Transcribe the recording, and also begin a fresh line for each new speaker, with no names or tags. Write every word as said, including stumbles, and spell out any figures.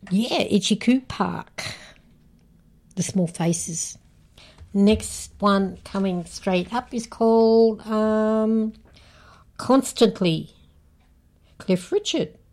yeah, Itchy Park, The Small Faces. Next one coming straight up is called um, Constantly, Cliff Richard.